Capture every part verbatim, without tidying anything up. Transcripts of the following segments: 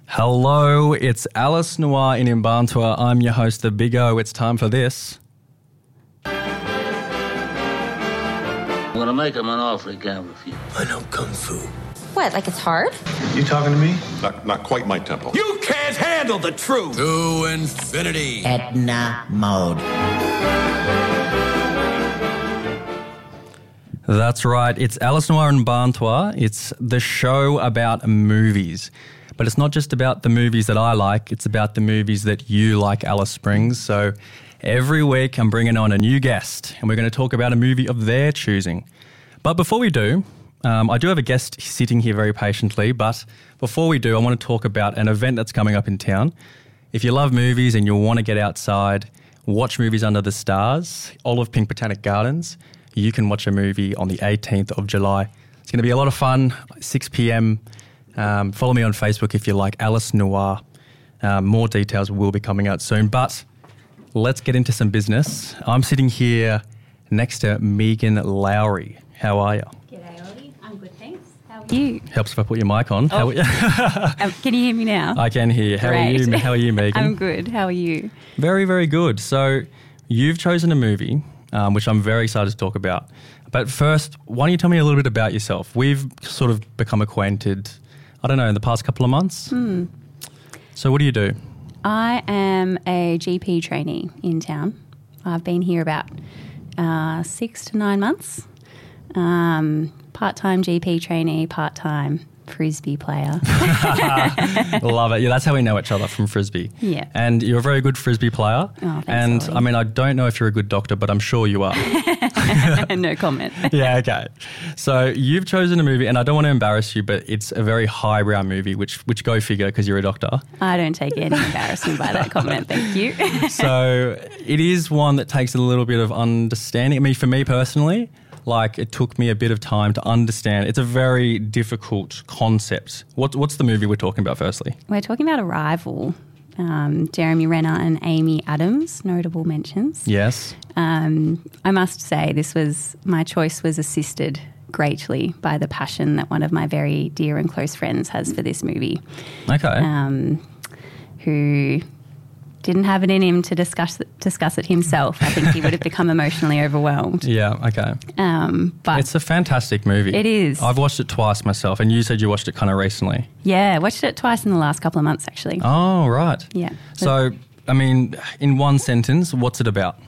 Hello, it's Alice Noir in Mbantua. I'm your host, The Big O. It's time for this. I'm gonna make him an offer he can't refuse. I know Kung Fu. What, like it's hard? You talking to me? Not, not quite my tempo. You can't handle the truth! To infinity. Edna mode. That's right. It's Alice Noir in Mbantua. It's the show about movies. But it's not just about the movies that I like. It's about the movies that you like, Alice Springs. So every week I'm bringing on a new guest and we're going to talk about a movie of their choosing. But before we do, um, I do have a guest sitting here very patiently. But before we do, I want to talk about an event that's coming up in town. If you love movies and you want to get outside, watch movies under the stars, Olive Pink Botanic Gardens, you can watch a movie on the eighteenth of July. It's going to be a lot of fun, six p.m. Um, follow me on Facebook if you like Alice Noir. Um, more details will be coming out soon. But let's get into some business. I'm sitting here next to Megan Lowry. How are you? G'day, Ollie. I'm good, thanks. How are you? Helps if I put your mic on. Oh. How um, can you hear me now? I can hear. How Great. are you? How are you, Megan? I'm good. How are you? Very, very good. So you've chosen a movie, um, which I'm very excited to talk about. But first, why don't you tell me a little bit about yourself? We've sort of become acquainted, I don't know, in the past couple of months. Hmm. So what do you do? I am a G P trainee in town. I've been here about uh, six to nine months. Um, part-time G P trainee, part-time Frisbee player. Love it. Yeah, that's how we know each other, from Frisbee. Yeah. And you're a very good Frisbee player. Oh, thanks, And Ollie. I mean, I don't know if you're a good doctor, but I'm sure you are. No comment. Yeah, okay. So you've chosen a movie, and I don't want to embarrass you, but it's a very highbrow movie, which which go figure, because you're a doctor. I don't take any embarrassment by that comment, thank you. So it is one that takes a little bit of understanding. I mean, for me personally, like, it took me a bit of time to understand. It's a very difficult concept. What, what's the movie we're talking about firstly? We're talking about Arrival. Um, Jeremy Renner and Amy Adams, notable mentions. Yes. Um, I must say this was, my choice was assisted greatly by the passion that one of my very dear and close friends has for this movie. Okay. Um, who didn't have it in him to discuss it, discuss it himself. I think he would have become emotionally overwhelmed. Yeah, okay. Um, but It's a fantastic movie. It is. I've watched it twice myself, and you said you watched it kind of recently. yeah, watched it twice in the last couple of months actually. Oh, right. Yeah. So, I mean, in one sentence, what's it about?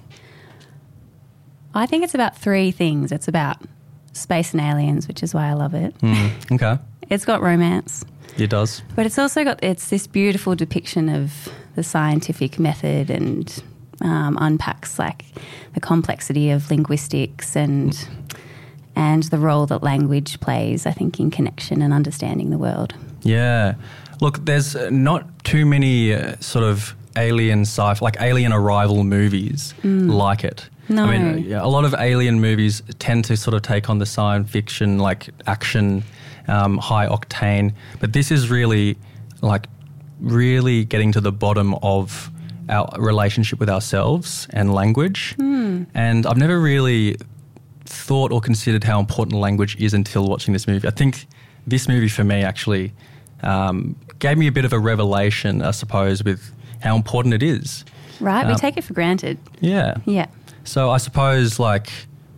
I think it's about three things. It's about space and aliens, which is why I love it. Mm, okay. It's got romance. It does. But it's also got, it's this beautiful depiction of the scientific method and um, unpacks like the complexity of linguistics and and the role that language plays, I think, in connection and understanding the world. Yeah. Look, there's not too many uh, sort of alien sci-fi, like alien arrival movies like it. No. I mean, yeah, a lot of alien movies tend to sort of take on the science fiction, like action, um, high octane. But this is really like really getting to the bottom of our relationship with ourselves and language. Mm. And I've never really thought or considered how important language is until watching this movie. I think this movie for me actually um, gave me a bit of a revelation, I suppose, with how important it is. Right? Um, we take it for granted. Yeah. Yeah. So I suppose like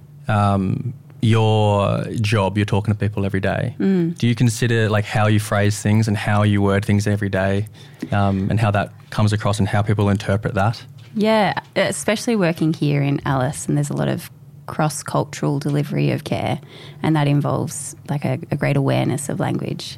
um, your job, you're talking to people every day. Mm. Do you consider like how you phrase things and how you word things every day um, and how that comes across and how people interpret that? Yeah, especially working here in Alice, and there's a lot of cross-cultural delivery of care, and that involves like a, a great awareness of language.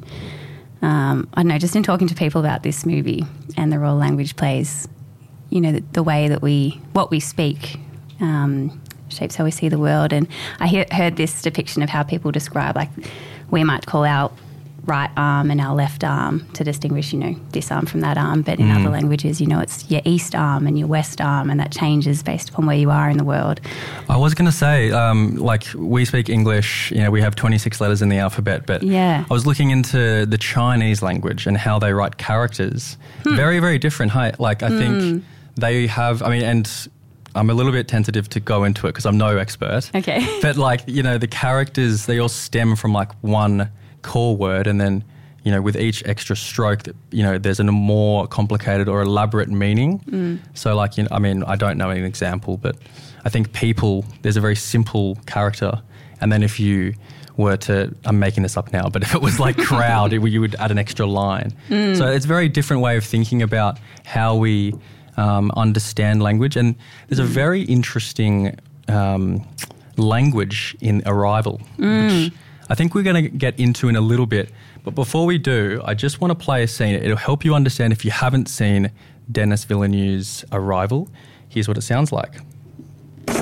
Um, I don't know, just in talking to people about this movie and the role language plays, you know, the, the way that we, what we speak um, shapes how we see the world. And I he- heard this depiction of how people describe, like, we might call our right arm and our left arm to distinguish, you know, this arm from that arm. But in Mm. other languages, you know, it's your east arm and your west arm, and that changes based upon where you are in the world. I was going to say, um, like, we speak English, you know, we have twenty-six letters in the alphabet, but Yeah. I was looking into the Chinese language and how they write characters. Hmm. Very, very different. Hi, like, I think they have, I mean, and I'm a little bit tentative to go into it because I'm no expert. Okay. But, like, you know, the characters, they all stem from, like, one core word, and then you know, with each extra stroke, you know, there's a more complicated or elaborate meaning. Mm. So like, you know, I mean, I don't know an example, but I think people, there's a very simple character. And then if you were to, I'm making this up now, but if it was like crowd, it, you would add an extra line. Mm. So it's a very different way of thinking about how we um, understand language. And there's a very interesting um, language in Arrival, Mm. which I think we're going to get into in a little bit. But before we do, I just want to play a scene. It'll help you understand if you haven't seen Denis Villeneuve's Arrival. Here's what it sounds like.